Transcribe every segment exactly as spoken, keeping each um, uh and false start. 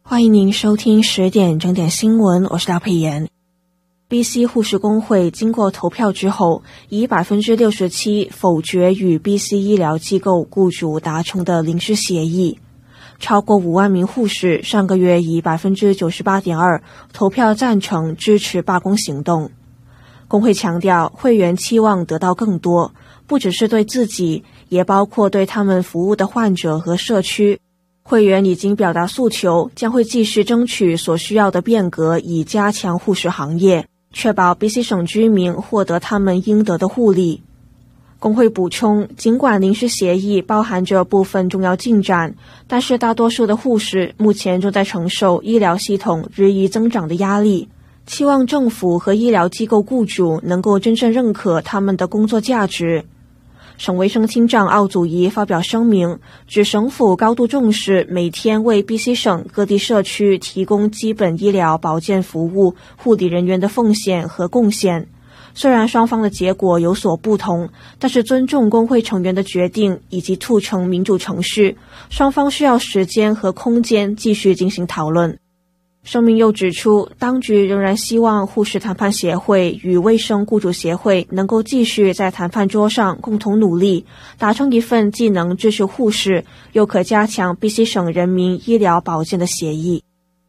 欢迎您收听十点整点新闻，我是大佩妍。B C 护士工会经过投票之后，以 百分之六十七 否决与 B C 医疗机构雇主达成的临时协议。超过五万名护士上个月以 百分之九十八点二 投票赞成支持罢工行动。工会强调，会员期望得到更多，不只是对自己，也包括对他们服务的患者和社区。会员已经表达诉求，将会继续争取所需要的变革，以加强护士行业，确保 B C 省居民获得他们应得的护理。工会补充，尽管临时协议包含着部分重要进展，但是大多数的护士目前正在承受医疗系统日益增长的压力，期望政府和医疗机构雇主能够真正认可他们的工作价值。省卫生厅长奥祖仪发表声明，指省府高度重视每天为 B C 省各地社区提供基本医疗保健服务护理人员的奉献和贡献。虽然双方的结果有所不同，但是尊重工会成员的决定以及促成民主程序，双方需要时间和空间继续进行讨论。声明又指出，当局仍然希望护士谈判协会与卫生雇主协会能够继续在谈判桌上共同努力，达成一份既能支持护士又可加强 B C 省人民医疗保健的协议。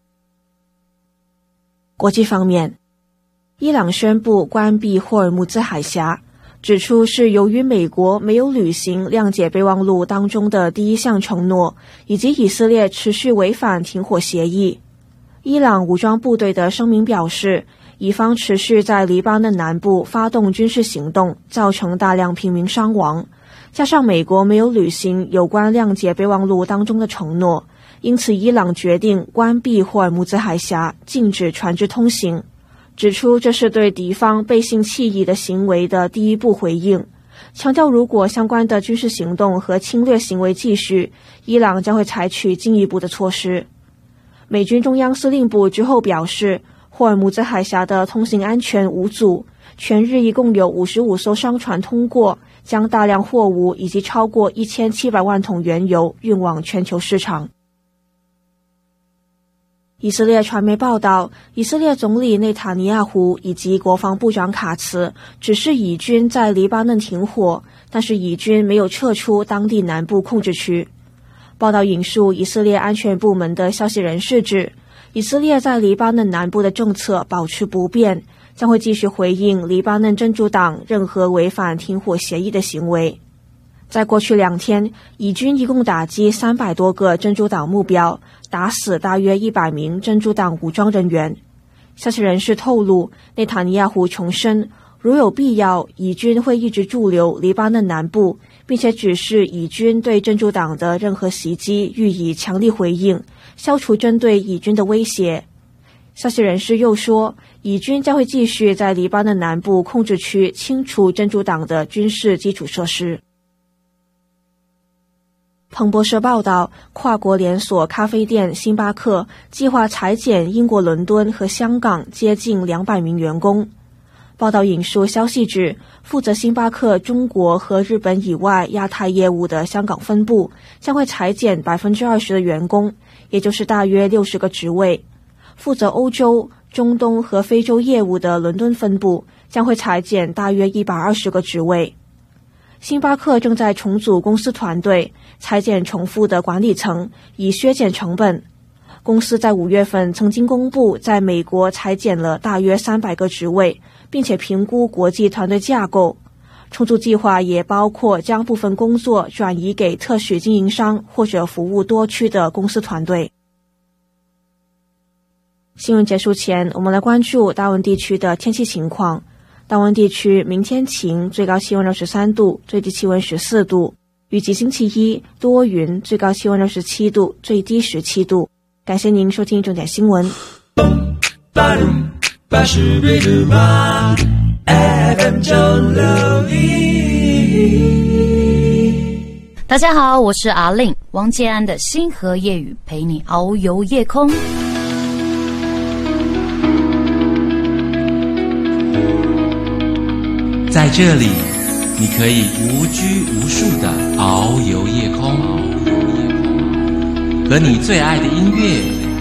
国际方面，伊朗宣布关闭霍尔木兹海峡，指出是由于美国没有履行谅解备忘录当中的第一项承诺，以及以色列持续违反停火协议。伊朗武装部队的声明表示，以方持续在黎巴嫩南部发动军事行动，造成大量平民伤亡，加上美国没有履行有关谅解备忘录当中的承诺，因此伊朗决定关闭霍尔木兹海峡，禁止船只通行，指出这是对敌方背信弃义的行为的第一步回应，强调如果相关的军事行动和侵略行为继续，伊朗将会采取进一步的措施。美军中央司令部之后表示，霍尔木兹海峡的通行安全无阻，全日一共有五十五艘商船通过，将大量货物以及超过一千七百万桶原油运往全球市场。以色列传媒报道，以色列总理内塔尼亚胡以及国防部长卡茨指示以军在黎巴嫩停火，但是以军没有撤出当地南部控制区。报道引述以色列安全部门的消息人士指，以色列在黎巴嫩南部的政策保持不变，将会继续回应黎巴嫩真主党任何违反停火协议的行为。在过去两天，以军一共打击三百多个真主党目标，打死大约一百名真主党武装人员。消息人士透露，内塔尼亚胡重申，如有必要，以军会一直驻留黎巴嫩南部，并且指示以军对真主党的任何袭击予以强力回应，消除针对以军的威胁。消息人士又说，以军将会继续在黎巴嫩南部控制区清除真主党的军事基础设施。彭博社报道，跨国连锁咖啡店星巴克计划裁减英国伦敦和香港接近两百名员工。报道引述消息指，负责星巴克中国和日本以外亚太业务的香港分部将会裁减 百分之二十 的员工，也就是大约六十个职位。负责欧洲、中东和非洲业务的伦敦分部将会裁减大约一百二十个职位。星巴克正在重组公司团队，裁减重复的管理层，以削减成本。公司在五月份曾经公布在美国裁减了大约三百个职位，并且评估国际团队架构。重组计划也包括将部分工作转移给特许经营商或者服务多区的公司团队。新闻结束前，我们来关注大温地区的天气情况。大温地区明天晴，最高气温二十三度，最低气温十四度。预计星期一多云，最高气温二十七度，最低十七度。感谢您收听重点新闻。 大家好，我是阿令，王建安的星河夜雨陪你遨游夜空。 在这里，你可以无拘无束地遨游夜空，和你最爱的音乐